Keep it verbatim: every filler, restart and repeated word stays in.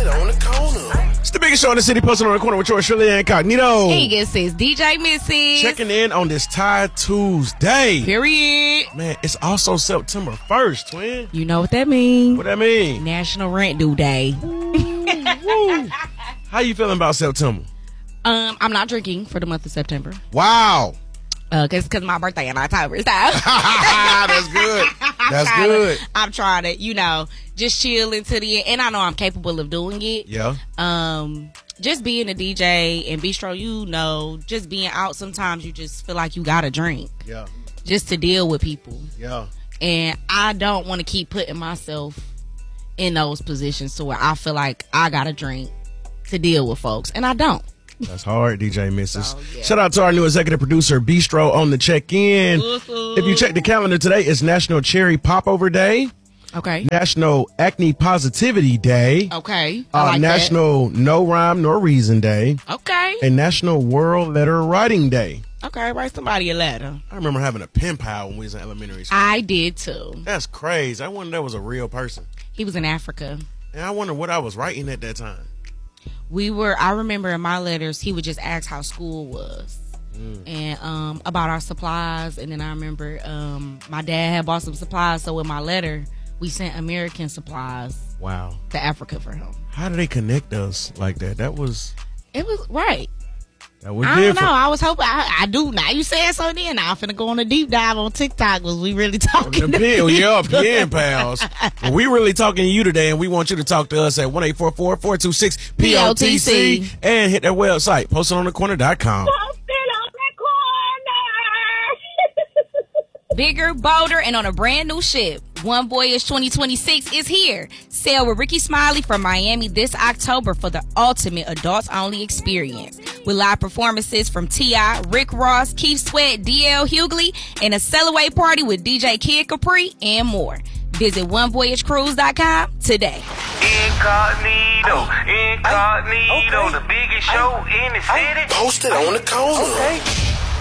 on the corner. It's the biggest show in the city, posted on the corner with yours, Shirley Incognito. Hey, guess it's D J Missy. Checking in on this Tide Tuesday. Period. Man, it's also September first, twin. You know what that means? What that mean? National Rent Due Day. Woo. How you feeling about September? Um, I'm not drinking for the month of September. Wow. Uh, cause, cause my birthday in October, so. That's good. That's I'm good. To, I'm trying to, you know, just chill into the end. And I know I'm capable of doing it. Yeah. Um, just being a D J and bistro, you know, just being out, sometimes you just feel like you gotta drink. Yeah. Just to deal with people. Yeah. And I don't want to keep putting myself in those positions to where I feel like I gotta drink to deal with folks. And I don't. That's hard, D J Missus Oh, yeah. Shout out to our new executive producer, Bistro, on the check-in. If you check the calendar today, it's National Cherry Popover Day, Okay. National Acne Positivity Day, Okay. I uh, like National No Rhyme Nor Reason Day, that. Okay. and National World Letter Writing Day. Okay. Write somebody a letter. I remember having a pen pal when we was in elementary school. I did too. That's crazy. I wonder that was a real person. He was in Africa. And I wonder what I was writing at that time. We were, I remember in my letters, he would just ask how school was mm. and um, about our supplies. And then I remember um, my dad had bought some supplies. So in my letter, we sent American supplies Wow. to Africa for him. How did they connect us like that? That was, It was right. that was I different. don't know. I was hoping, I, I do. Now you said so then. Now I'm finna go on a deep dive on TikTok. Was we really talking? The pen, yeah, pen pals. Well, we really talking to you today, and we want you to talk to us at one eight four four, four two six, P O T C and hit their website, posted on the corner dot com. Bigger, bolder, and on a brand new ship. One Voyage twenty twenty-six is here. Sail with Ricky Smiley from Miami this October for the ultimate adults-only experience. With live performances from T I, Rick Ross, Keith Sweat, D L Hughley, and a sail-away party with D J Kid Capri, and more. Visit one voyage cruise dot com today. Incognito, incognito, okay. the biggest show in the city. Posted on the corner. Okay.